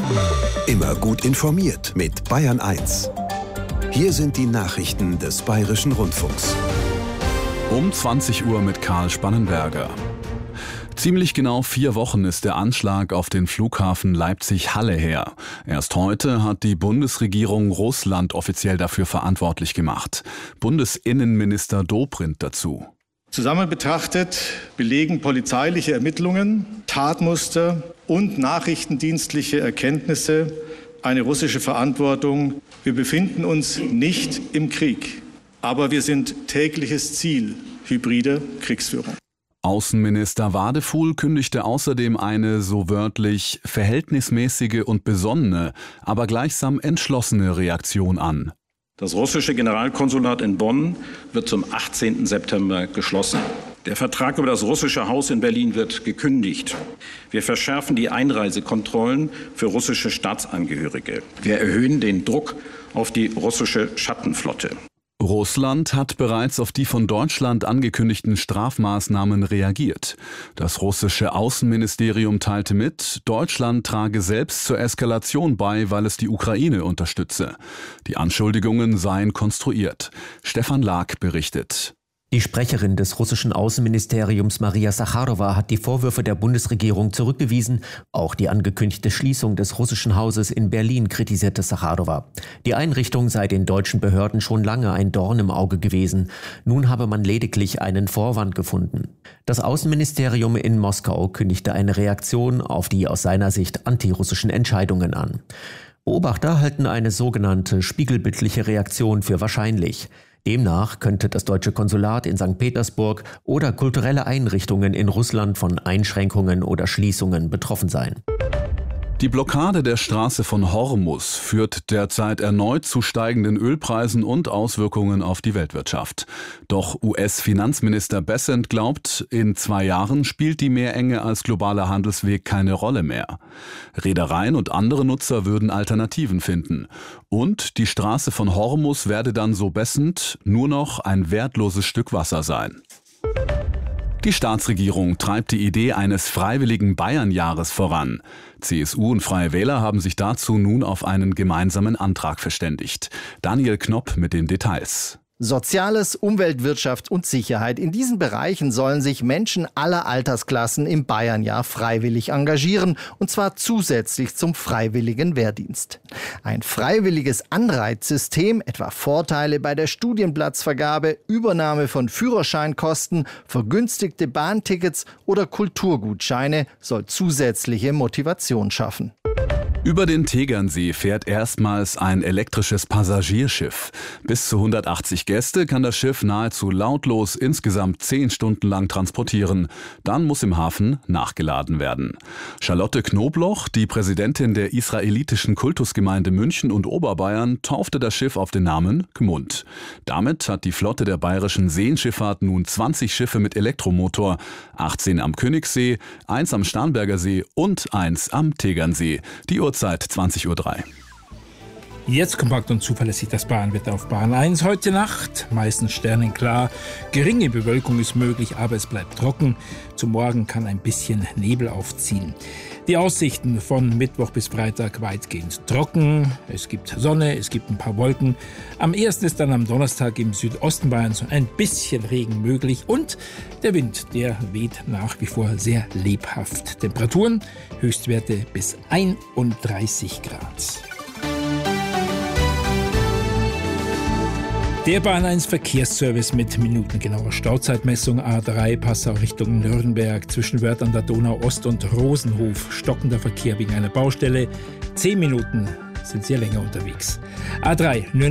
Immer gut informiert mit Bayern 1. Hier sind die Nachrichten des Bayerischen Rundfunks. Um 20 Uhr mit Karl Spannenberger. Ziemlich genau 4 Wochen ist der Anschlag auf den Flughafen Leipzig-Halle her. Erst heute hat die Bundesregierung Russland offiziell dafür verantwortlich gemacht. Bundesinnenminister Dobrindt dazu. Zusammen betrachtet belegen polizeiliche Ermittlungen, Tatmuster und nachrichtendienstliche Erkenntnisse eine russische Verantwortung. Wir befinden uns nicht im Krieg, aber wir sind tägliches Ziel hybrider Kriegsführung. Außenminister Wadefuhl kündigte außerdem eine, so wörtlich, verhältnismäßige und besonnene, aber gleichsam entschlossene Reaktion an. Das russische Generalkonsulat in Bonn wird zum 18. September geschlossen. Der Vertrag über das russische Haus in Berlin wird gekündigt. Wir verschärfen die Einreisekontrollen für russische Staatsangehörige. Wir erhöhen den Druck auf die russische Schattenflotte. Russland hat bereits auf die von Deutschland angekündigten Strafmaßnahmen reagiert. Das russische Außenministerium teilte mit, Deutschland trage selbst zur Eskalation bei, weil es die Ukraine unterstütze. Die Anschuldigungen seien konstruiert. Stefan Lag berichtet. Die Sprecherin des russischen Außenministeriums Maria Sacharowa hat die Vorwürfe der Bundesregierung zurückgewiesen. Auch die angekündigte Schließung des russischen Hauses in Berlin kritisierte Sacharowa. Die Einrichtung sei den deutschen Behörden schon lange ein Dorn im Auge gewesen. Nun habe man lediglich einen Vorwand gefunden. Das Außenministerium in Moskau kündigte eine Reaktion auf die aus seiner Sicht antirussischen Entscheidungen an. Beobachter halten eine sogenannte spiegelbildliche Reaktion für wahrscheinlich. Demnach könnte das deutsche Konsulat in St. Petersburg oder kulturelle Einrichtungen in Russland von Einschränkungen oder Schließungen betroffen sein. Die Blockade der Straße von Hormuz führt derzeit erneut zu steigenden Ölpreisen und Auswirkungen auf die Weltwirtschaft. Doch US-Finanzminister Bessent glaubt, in 2 Jahren spielt die Meerenge als globaler Handelsweg keine Rolle mehr. Reedereien und andere Nutzer würden Alternativen finden. Und die Straße von Hormuz werde dann, so Bessent, nur noch ein wertloses Stück Wasser sein. Die Staatsregierung treibt die Idee eines freiwilligen Bayernjahres voran. CSU und Freie Wähler haben sich dazu nun auf einen gemeinsamen Antrag verständigt. Daniel Knopp mit den Details. Soziales, Umwelt, Wirtschaft und Sicherheit. In diesen Bereichen sollen sich Menschen aller Altersklassen im Bayernjahr freiwillig engagieren, und zwar zusätzlich zum freiwilligen Wehrdienst. Ein freiwilliges Anreizsystem, etwa Vorteile bei der Studienplatzvergabe, Übernahme von Führerscheinkosten, vergünstigte Bahntickets oder Kulturgutscheine, soll zusätzliche Motivation schaffen. Über den Tegernsee fährt erstmals ein elektrisches Passagierschiff. Bis zu 180 Gäste kann das Schiff nahezu lautlos insgesamt 10 Stunden lang transportieren. Dann muss im Hafen nachgeladen werden. Charlotte Knobloch, die Präsidentin der israelitischen Kultusgemeinde München und Oberbayern, taufte das Schiff auf den Namen Gmund. Damit hat die Flotte der bayerischen Seenschifffahrt nun 20 Schiffe mit Elektromotor, 18 am Königssee, 1 am Starnberger See und 1 am Tegernsee. Die Uhrzeit 20:03 Uhr. Jetzt kompakt und zuverlässig das Bayernwetter auf Bayern 1. Heute Nacht meistens sternenklar. Geringe Bewölkung ist möglich, aber es bleibt trocken. Zum Morgen kann ein bisschen Nebel aufziehen. Die Aussichten von Mittwoch bis Freitag weitgehend trocken. Es gibt Sonne, es gibt ein paar Wolken. Am ehesten ist dann am Donnerstag im Südosten Bayerns ein bisschen Regen möglich. Und der Wind, der weht nach wie vor sehr lebhaft. Temperaturen, Höchstwerte bis 31 Grad. Der Bayern 1 Verkehrsservice mit minutengenauer Stauzeitmessung. A3 Passau Richtung Nürnberg zwischen Wörth an der Donau Ost und Rosenhof. Stockender Verkehr wegen einer Baustelle. 10 Minuten sind Sie länger unterwegs. A3